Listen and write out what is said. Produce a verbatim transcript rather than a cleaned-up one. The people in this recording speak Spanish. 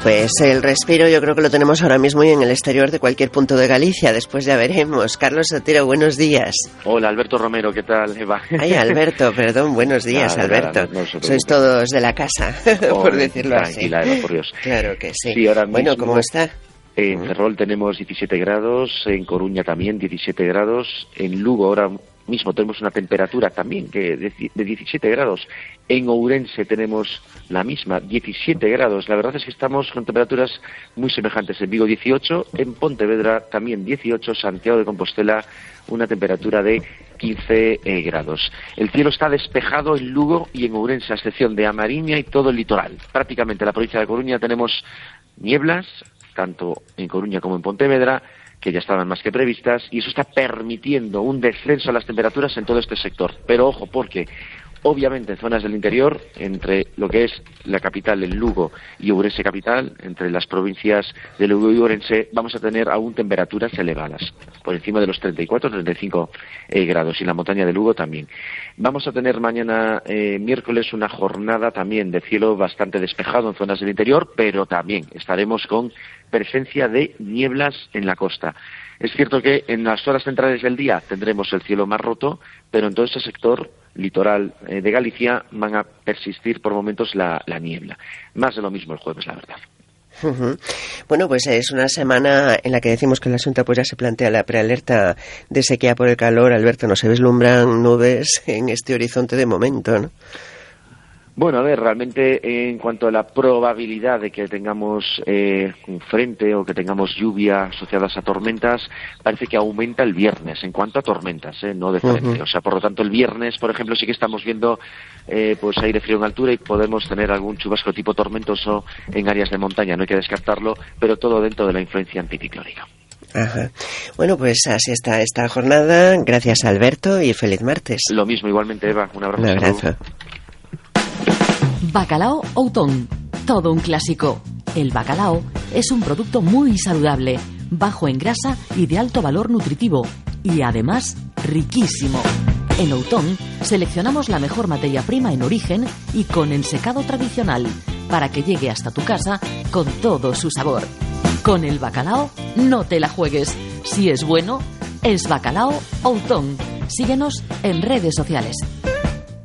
Pues el respiro yo creo que lo tenemos ahora mismo y en el exterior de cualquier punto de Galicia, después ya veremos. Carlos Sotero, buenos días. Hola, Alberto Romero, ¿qué tal, Eva? Ay, Alberto, perdón, buenos días, nada, Alberto. Nada, no, no Sois todos de la casa, oh, por decirlo tranquila, así. Eva, por Dios. Claro que sí. sí ahora bueno, mismo, ¿cómo está? En Ferrol tenemos diecisiete grados, en Coruña también diecisiete grados, en Lugo ahora mismo tenemos una temperatura también que de diecisiete grados. En Ourense tenemos la misma, diecisiete grados. La verdad es que estamos con temperaturas muy semejantes. En Vigo dieciocho, en Pontevedra también dieciocho, Santiago de Compostela una temperatura de quince eh, grados. El cielo está despejado en Lugo y en Ourense, a excepción de A Mariña y todo el litoral. Prácticamente en la provincia de Coruña tenemos nieblas, tanto en Coruña como en Pontevedra, que ya estaban más que previstas, y eso está permitiendo un descenso a las temperaturas en todo este sector. Pero ojo, porque obviamente en zonas del interior, entre lo que es la capital, el Lugo, y Ourense capital, entre las provincias de Lugo y Ourense, vamos a tener aún temperaturas elevadas, por encima de los treinta y cuatro a treinta y cinco eh, grados, y en la montaña de Lugo también. Vamos a tener mañana, eh, miércoles, una jornada también de cielo bastante despejado en zonas del interior, pero también estaremos con presencia de nieblas en la costa. Es cierto que en las horas centrales del día tendremos el cielo más roto, pero en todo este sector litoral eh, de Galicia van a persistir por momentos la, la niebla. Más de lo mismo el jueves, la verdad. Uh-huh. Bueno, pues es una semana en la que decimos que el asunto pues ya se plantea la prealerta de sequía por el calor. Alberto, no se vislumbran nubes en este horizonte de momento, ¿no? Bueno, a ver, realmente en cuanto a la probabilidad de que tengamos eh, un frente o que tengamos lluvia asociadas a tormentas, parece que aumenta el viernes en cuanto a tormentas, ¿eh? No de frente. Uh-huh. O sea, por lo tanto, el viernes, por ejemplo, sí que estamos viendo eh, pues aire frío en altura y podemos tener algún chubasco tipo tormentoso en áreas de montaña. No hay que descartarlo, pero todo dentro de la influencia anticiclónica. Ajá. Bueno, pues así está esta jornada. Gracias, Alberto, y feliz martes. Lo mismo, igualmente, Eva. Un abrazo. Un abrazo. Bacalao Outón, todo un clásico. El bacalao es un producto muy saludable, bajo en grasa y de alto valor nutritivo, y además riquísimo. En Outón seleccionamos la mejor materia prima en origen y con ensecado tradicional, para que llegue hasta tu casa con todo su sabor. Con el bacalao no te la juegues. Si es bueno, es Bacalao Outón. Síguenos en redes sociales.